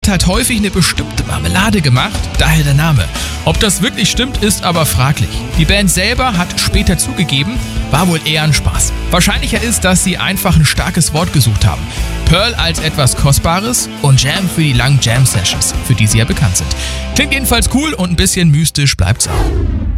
hat häufig eine bestimmte Marmelade gemacht, daher der Name. Ob das wirklich stimmt, ist aber fraglich. Die Band selber hat später zugegeben, war wohl eher ein Spaß. Wahrscheinlicher ist, dass sie einfach ein starkes Wort gesucht haben. Pearl als etwas Kostbares und Jam für die langen Jam-Sessions, für die sie ja bekannt sind. Klingt jedenfalls cool und ein bisschen mystisch bleibt's auch.